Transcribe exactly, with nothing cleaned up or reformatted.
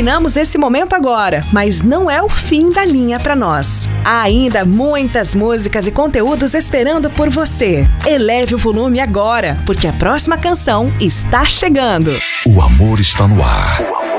Terminamos esse momento agora, mas não é o fim da linha para nós. Há ainda muitas músicas e conteúdos esperando por você. Eleve o volume agora, porque a próxima canção está chegando. O amor está no ar.